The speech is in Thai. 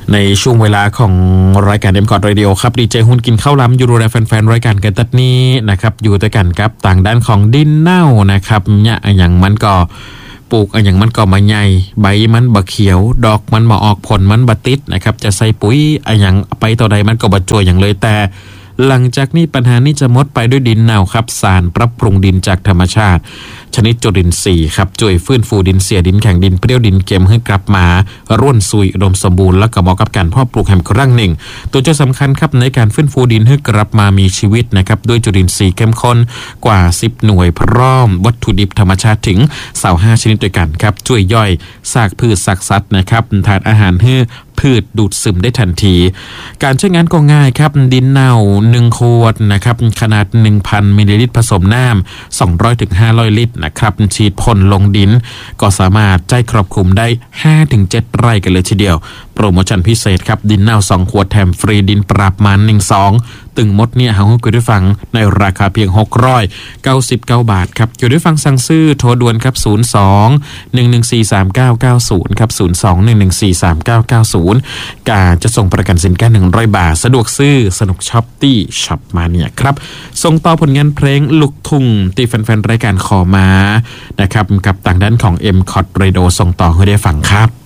ในช่วงเวลาของรายการ M-Cot Radio ครับดีเจหุ้นกินข้าวล้ำยูโรและแฟนๆรายการกันตัดนี้นะครับอยู่ด้วยกันครับต่างด้านของดินเน่านะครับเนี่ยอย่างมันก็ปลูกอย่างมันก็มาใหญ่ใบมันบะเขียวดอกมันมาออกผลมันบะติดนะครับจะใส่ปุ๋ยอย่างไปต่อใดมันก็บะจ่วยอย่างเลยแต่หลังจากนี้ปัญหานี้จะหมดไปด้วยดินเน่าครับสารปรับปรุงดินจากธรรมชาติชนิดจุลินทรีย์ครับช่วยฟื้นฟูดินเสียดินแข็งดินเปรี้ยวดินเค็มให้กลับมาร่วนซุยอุดมสมบูรณ์และก็เหมาะกับการเพาะปลูกแห่งครั้งหนึ่งตัวเจ้าสำคัญครับในการฟื้นฟูดินให้กลับมามีชีวิตนะครับด้วยจุลินทรีย์เข้มข้นกว่า10หน่วยพร้อมวัตถุดิบธรรมชาติถึง25ชนิดด้วยกันครับช่วยย่อยซากพืชซากสัตว์นะครับทานอาหารให้พืชดูดซึมได้ทันทีการใช้งานก็ง่ายครับดินเน่า1ขวดนะครับขนาด 1,000 มิลลิลิตรผสมน้ำ200ถึง500ลิตรนะครับฉีดพ่นลงดินก็สามารถใจครอบคลุมได้ 5-7 ไร่กันเลยทีเดียวโปรโมชั่นพิเศษครับดินเน่า2ขวดแถมฟรีดินปราบมัน1 2ตึงมดเนี่ยหาให้คุณได้ฟังในราคาเพียง699 บาทครับคุณได้ฟังสั่งซื้อโทรด่วนครับ02-1143990ครับ02-1143990การจะส่งประกันสินค้า100 บาทสะดวกซื้อสนุกช็อปตี้ช็อปมาเนี่ยครับส่งต่อผลงานเพลงลูกทุ่งที่แฟนๆรายการขอมานะครับกับต่างด้านของ M-Cot Radio ส่งต่อให้ได้ฟังครับ